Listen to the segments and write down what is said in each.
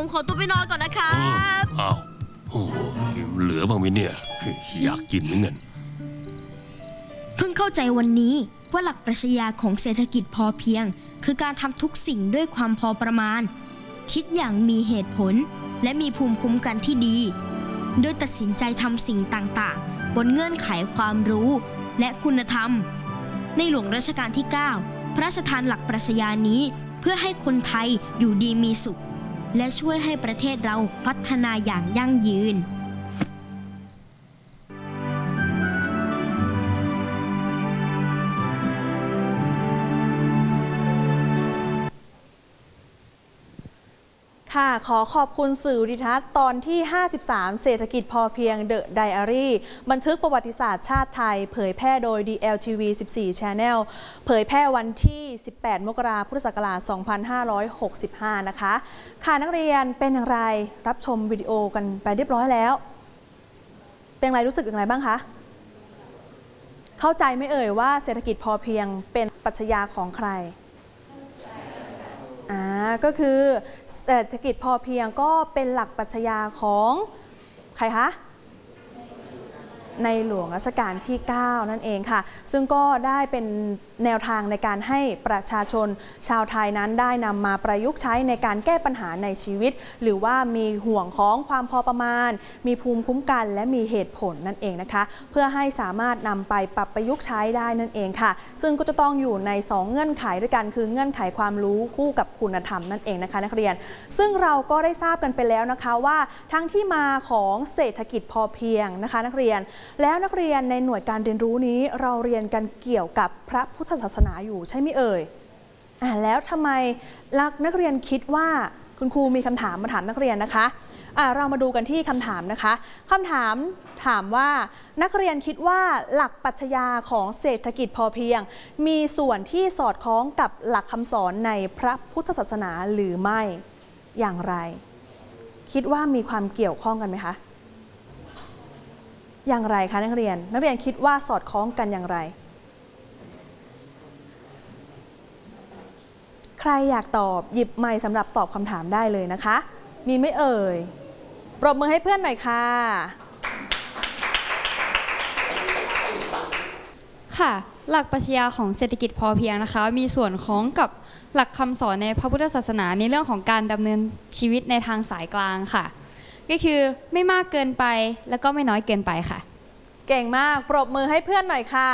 ผมขอตัวไปนอนก่อนนะครับอ้าวโอ้เหลือบ้างไหมเนี่ยอยากกินเหมือนกันเพิ่งเข้าใจวันนี้ว่าหลักปรัชญาของเศรษฐกิจพอเพียงคือการทำทุกสิ่งด้วยความพอประมาณคิดอย่างมีเหตุผลและมีภูมิคุ้มกันที่ดีโดยตัดสินใจทำสิ่งต่างๆบนเงื่อนไขความรู้และคุณธรรมในหลวงรัชกาลที่ 9 พระราชทานหลักปรัชญานี้เพื่อให้คนไทยอยู่ดีมีสุขและช่วยให้ประเทศเราพัฒนาอย่างยั่งยืนค่ะขอขอบคุณสื่อวิทยุทัศน์ตอนที่ 53 เศรษฐกิจพอเพียง The Diary บันทึกประวัติศาสตร์ชาติไทยเผยแพร่โดย DLTV 14 Channel เผยแพร่วันที่ 18 มกราคม พุทธศักราช 2565 นะคะค่ะนักเรียนเป็นอย่างไรรับชมวิดีโอกันไปเรียบร้อยแล้วเป็นไรรู้สึกอย่างไรบ้างคะเข้าใจไหมเอ่ยว่าเศรษฐกิจพอเพียงเป็นปรัชญาของใครก็คือเศรษฐกิจพอเพียงก็เป็นหลักปรัชญาของใครคะในหลวงรัชกาลที่ 9 นั่นเองค่ะซึ่งก็ได้เป็นแนวทางในการให้ประชาชนชาวไทยนั้นได้นำมาประยุกต์ใช้ในการแก้ปัญหาในชีวิตหรือว่ามีห่วงของความพอประมาณมีภูมิคุ้มกันและมีเหตุผลนั่นเองนะคะเพื่อให้สามารถนำไปปรับประยุกต์ใช้ได้นั่นเองค่ะซึ่งก็จะต้องอยู่ใน2เงื่อนไขด้วยกันคือเงื่อนไขความรู้คู่กับคุณธรรมนั่นเองนะคะนักเรียนซึ่งเราก็ได้ทราบกันไปแล้วนะคะว่าทั้งที่มาของเศรษฐกิจพอเพียงนะคะนักเรียนแล้วนักเรียนในหน่วยการเรียนรู้นี้เราเรียนกันเกี่ยวกับพระพุทธศาสนาอยู่ใช่ไหมเอ่ยแล้วทำไมนักเรียนคิดว่าคุณครูมีคำถามมาถามนักเรียนนะคะเรามาดูกันที่คำถามนะคะคำถามถามว่านักเรียนคิดว่าหลักปรัชญาของเศรษฐกิจพอเพียงมีส่วนที่สอดคล้องกับหลักคำสอนในพระพุทธศาสนาหรือไม่อย่างไรคิดว่ามีความเกี่ยวข้องกันไหมคะอย่างไรคะนักเรียนคิดว่าสอดคล้องกันอย่างไรใครอยากตอบหยิบไมค์สำหรับตอบคำถามได้เลยนะคะมีไม่เอ่ยปรบมือให้เพื่อนหน่อยค่ะค่ะหลักปรัชญาของเศรษฐกิจพอเพียงนะคะมีส่วนคล้องกับหลักคำสอนในพระพุทธศาสนาในเรื่องของการดำเนินชีวิตในทางสายกลางค่ะก็คือไม่มากเกินไปแล้วก็ไม่น้อยเกินไปค่ะเก่งมากปรบมือให้เพื่อนหน่อยค่ะ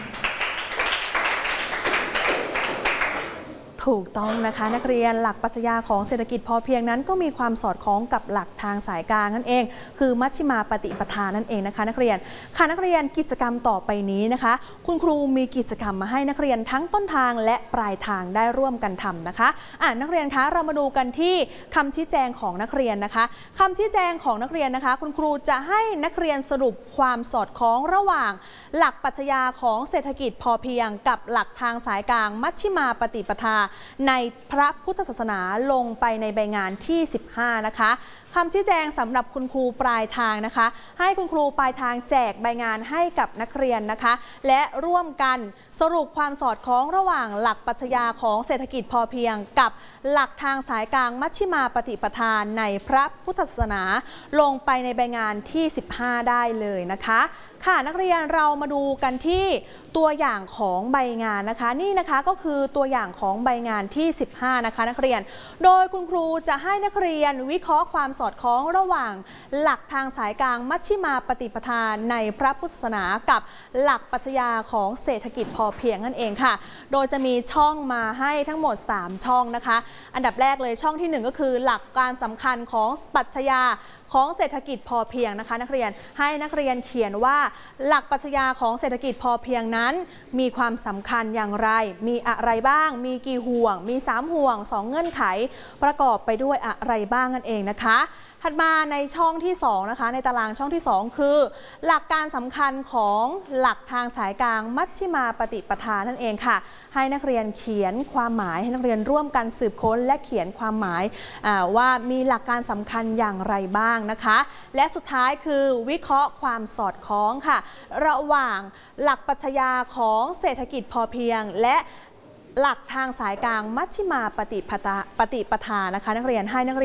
ถูกต้องนะคะนักเรียนหลักปรัชญาของเศรษฐกิจพอเพียงนั้นก็มีความสอดคล้องกับหลักทางสายกลางนั่นเองคือมัชฌิมาปฏิปทานั่นเองนะคะนักเรียนค่ะนักเรียนกิจกรรมต่อไปนี้นะคะคุณครูมีกิจกรรมมาให้นักเรียนทั้งต้นทางและปลายทางได้ร่วมกันทำนะคะนักเรียนคะเรามาดูกันที่คำชี้แจงของนักเรียนนะคะคำชี้แจงของนักเรียนนะคะคุณครูจะให้นักเรียนสรุปความสอดคล้องระหว่างหลักปรัชญาของเศรษฐกิจพอเพียงกับหลักทางสายกลางมัชฌิมาปฏิปทาในพระพุทธศาสนาลงไปในใบงานที่ 15 นะคะคำชี้แจงสำหรับคุณครูปลายทางนะคะให้คุณครูปลายทางแจกใบงานให้กับนักเรียนนะคะและร่วมกันสรุปความสอดคล้องระหว่างหลักปรัชญาของเศรษฐกิจพอเพียงกับหลักทางสายกลางมัชฌิมาปฏิปทาในพระพุทธศาสนาลงไปในใบงานที่ 15 ได้เลยนะคะค่ะนักเรียนเรามาดูกันที่ตัวอย่างของใบงานนะคะนี่นะคะก็คือตัวอย่างของใบงานที่ 15 นะคะนักเรียนโดยคุณครูจะให้นักเรียนวิเคราะห์ความสอดคล้องระหว่างหลักทางสายกลางมัชฌิมาปฏิปทาในพระพุทธศาสนากับหลักปรัชญาของเศรษฐกิจพอเพียงนั่นเองค่ะโดยจะมีช่องมาให้ทั้งหมด3ช่องนะคะอันดับแรกเลยช่องที่1ก็คือหลักการสำคัญของปรัชญาของเศรษฐกิจพอเพียงนะคะนักเรียนให้นักเรียนเขียนว่าหลักปรัชญาของเศรษฐกิจพอเพียงนั้นมีความสำคัญอย่างไรมีอะไรบ้างมีกี่ห่วงมี3ห่วง2เงื่อนไขประกอบไปด้วยอะไรบ้างนั่นเองนะคะถัดมาในช่องที่2นะคะในตารางช่องที่2คือหลักการสำคัญของหลักทางสายกลางมัชฌิมาปฏิปทานั่นเองค่ะให้นักเรียนเขียนความหมายให้นักเรียนร่วมกันสืบค้นและเขียนความหมายว่ามีหลักการสำคัญอย่างไรบ้างนะคะและสุดท้ายคือวิเคราะห์ความสอดคล้องค่ะระหว่างหลักปรัชญาของเศรษฐกิจพอเพียงและหลักทางสายกลางมัชฌิมาปฏิปทานะคะนักเรียนให้นักเรียน